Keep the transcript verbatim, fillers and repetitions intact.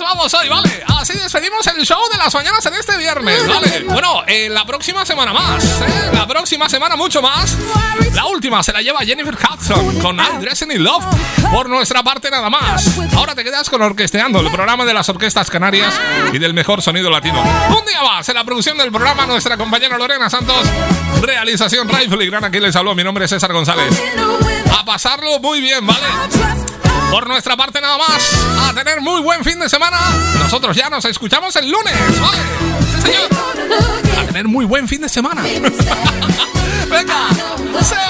vamos hoy, ¿vale? Así despedimos el show de las mañanas en este viernes, ¿vale? Bueno, eh, la próxima semana más, ¿eh? La próxima semana mucho más. La última se la lleva Jennifer Hudson con I'm Dressing in Love. Por nuestra parte nada más. Ahora te quedas con Orquesteando, el programa de las orquestas canarias y del mejor sonido latino. Un día más en la producción del programa nuestra compañera Lorena Santos. Realización Rifle y Gran, aquí les habló. Mi nombre es César González. A pasarlo muy bien, ¿vale? Por nuestra parte nada más. A tener muy buen fin de semana. Nosotros ya nos escuchamos el lunes, ¿vale? Sí, señor. A tener muy buen fin de semana. Venga.